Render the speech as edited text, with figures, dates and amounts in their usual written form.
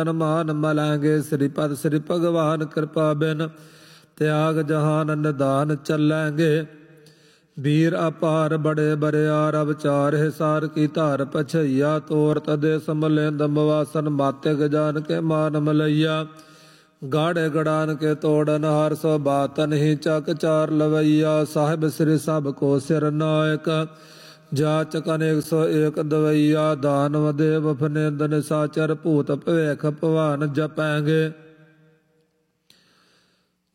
मान मलांगे। श्रीपद श्री भगवान कृपा बिन त्याग जहान निदान चलेंगे। वीर अपार बड़े बरियार अवचार हिसार की धार पछैया। तोर तदे समलेंद मवासन माते गजान के मान मलैया। गाड़े गड़ान के तोड़न हर सो बातन ही चक चार लवैया। साहिब श्री सब को सिर नायक जाचक 101 दवैया। दानव देव फनेंद निशाचर भूत भवेख भवान जपैंगे।